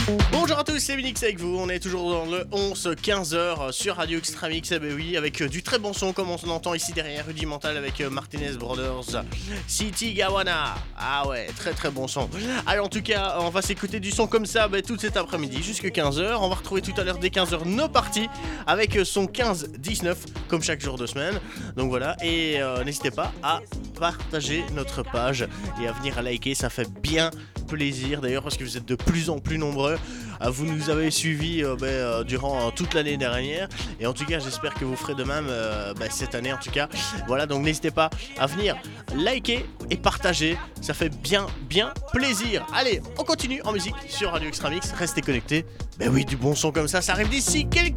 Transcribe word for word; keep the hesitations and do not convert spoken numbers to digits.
Bonjour à tous, c'est Minix avec vous, on est toujours dans le onze quinze heures sur Radio Extramix, eh ben oui, avec du très bon son comme on entend ici derrière, Rudimental avec Martinez Brothers, City Gawana, ah ouais, très très bon son. Alors en tout cas, on va s'écouter du son comme ça bah, tout cet après-midi jusqu'à quinze heures, on va retrouver tout à l'heure dès quinze heures nos parties avec son quinze dix-neuf comme chaque jour de semaine, donc voilà, et euh, n'hésitez pas à partager notre page et à venir liker, ça fait bien plaisir d'ailleurs parce que vous êtes de plus en plus nombreux, vous nous avez suivis euh, bah, euh, durant euh, toute l'année dernière et en tout cas j'espère que vous ferez de même euh, bah, cette année en tout cas, voilà, donc n'hésitez pas à venir liker et partager, ça fait bien bien plaisir. Allez, on continue en musique sur Radio Extramix, restez connectés, ben oui, du bon son comme ça, ça arrive d'ici quelques